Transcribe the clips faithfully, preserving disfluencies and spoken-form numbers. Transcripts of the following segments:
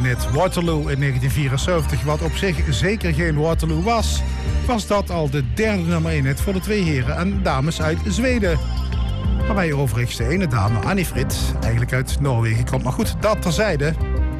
hit Waterloo in negentien vierenzeventig, wat op zich zeker geen Waterloo was, was dat al de derde nummer één hit voor de twee heren en dames uit Zweden. Waarbij overigens de ene dame, Annie Frid, eigenlijk uit Noorwegen komt. Maar goed, dat terzijde.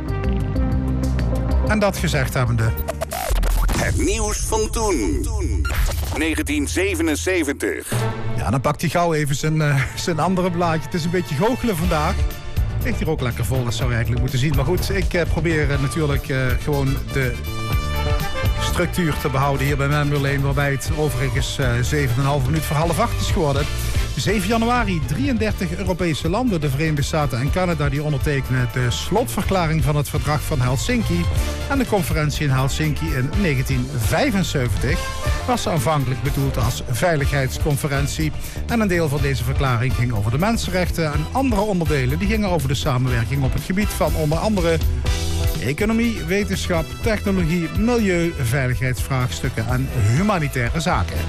En dat gezegd hebbende. Het nieuws van toen. negentien zevenenzeventig. Ja, dan pakt hij gauw even zijn, uh, zijn andere blaadje. Het is een beetje goochelen vandaag. Ligt hier ook lekker vol, dat zou je eigenlijk moeten zien. Maar goed, ik uh, probeer uh, natuurlijk uh, gewoon de structuur te behouden hier bij Memory Lane, waarbij het overigens uh, zeven en een half minuut voor half acht is geworden. zeven januari, drieëndertig Europese landen, de Verenigde Staten en Canada, die ondertekenen de slotverklaring van het verdrag van Helsinki. En de conferentie in Helsinki in negentien vijfenzeventig was aanvankelijk bedoeld als veiligheidsconferentie. En een deel van deze verklaring ging over de mensenrechten en andere onderdelen die gingen over de samenwerking op het gebied van onder andere economie, wetenschap, technologie, milieu, veiligheidsvraagstukken en humanitaire zaken.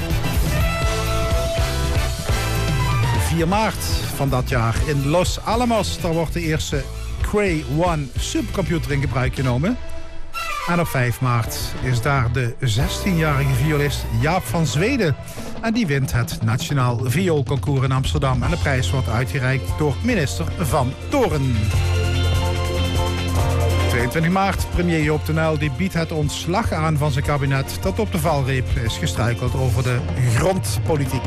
vier maart van dat jaar in Los Alamos, daar wordt de eerste Cray one supercomputer in gebruik genomen. En op vijf maart is daar de zestienjarige violist Jaap van Zweden. En die wint het Nationaal Vioolconcours in Amsterdam. En de prijs wordt uitgereikt door minister Van Toren. tweeëntwintig maart, premier Joop den Uyl die biedt het ontslag aan van zijn kabinet dat op de valreep is gestruikeld over de grondpolitiek.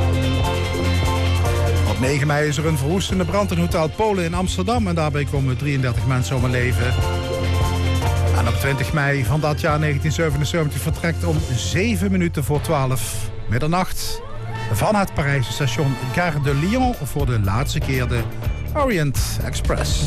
Op negen mei is er een verwoestende brand in Hotel Polen in Amsterdam en daarbij komen drieëndertig mensen om het leven. En op twintig mei van dat jaar negentien zevenenzeventig vertrekt om zeven minuten voor twaalf middernacht van het Parijse station Gare de Lyon voor de laatste keer de Orient Express.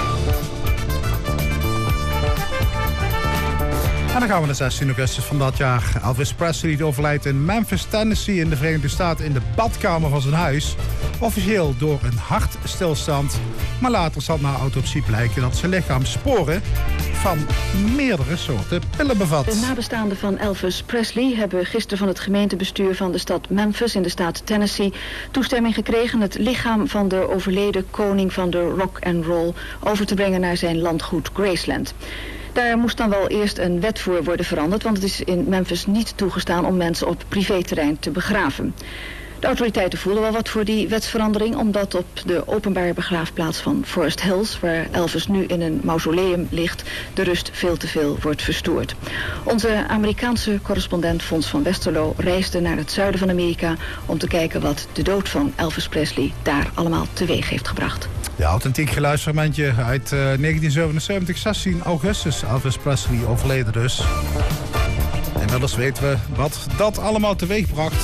En dan gaan we naar zestien augustus van dat jaar. Elvis Presley overlijdt in Memphis, Tennessee in de Verenigde Staten in de badkamer van zijn huis. Officieel door een hartstilstand. Maar later zal na autopsie blijken dat zijn lichaam sporen van meerdere soorten pillen bevat. De nabestaanden van Elvis Presley hebben gisteren van het gemeentebestuur van de stad Memphis in de staat Tennessee toestemming gekregen het lichaam van de overleden koning van de rock and roll over te brengen naar zijn landgoed Graceland. Daar moest dan wel eerst een wet voor worden veranderd, want het is in Memphis niet toegestaan om mensen op privéterrein te begraven. De autoriteiten voelen wel wat voor die wetsverandering, omdat op de openbare begraafplaats van Forest Hills, waar Elvis nu in een mausoleum ligt, de rust veel te veel wordt verstoord. Onze Amerikaanse correspondent Fons van Westerlo reisde naar het zuiden van Amerika om te kijken wat de dood van Elvis Presley daar allemaal teweeg heeft gebracht. Ja, authentiek geluidsfragmentje uit uh, negentien zevenenzeventig, zestien augustus. Elvis Presley overleden dus. Inmiddels weten we wat dat allemaal teweegbracht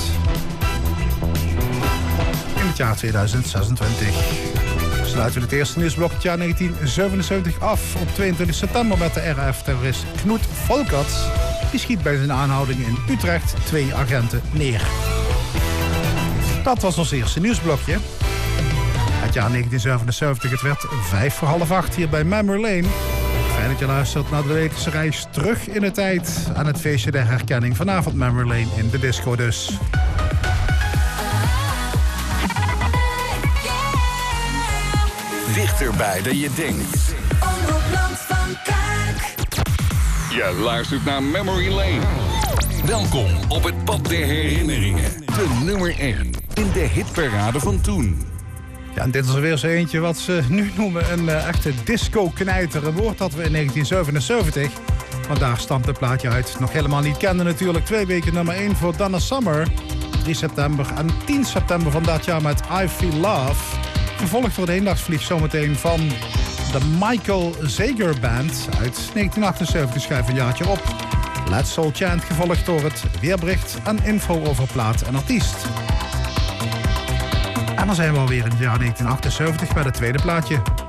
in het jaar tweeduizend zesentwintig. Sluiten we het eerste nieuwsblok het jaar negentien zevenenzeventig af op tweeëntwintig september met de R F-terrorist Knut Volkert. Die schiet bij zijn aanhouding in Utrecht twee agenten neer. Dat was ons eerste nieuwsblokje. Het jaar negentien zevenenzeventig, het werd vijf voor half acht hier bij Memory Lane. Fijn dat je luistert naar de wekelijkse reis terug in de tijd aan het feestje der herkenning. Vanavond Memory Lane in de disco dus. Dichterbij dan je denkt. Omroep Land van Kuik. Je luistert naar Memory Lane. Welkom op het pad der herinneringen. De nummer één in de hitparade van toen. Ja, en dit is er weer zo eentje wat ze nu noemen een uh, echte disco-knijter. Een woord dat we in negentien zevenenzeventig, want daar stamt het plaatje uit, nog helemaal niet kenden natuurlijk. Twee weken nummer één voor Donna Summer. drie september en tien september van dat jaar met I Feel Love. Gevolgd door de eendagsvlieg zometeen van de Michael Zager Band uit negentien achtenzeventig, schrijf een jaartje op. Let's Soul Chant, gevolgd door het weerbericht en info over plaat en artiest. En dan zijn we alweer in het jaar negentien achtenzeventig bij het tweede plaatje.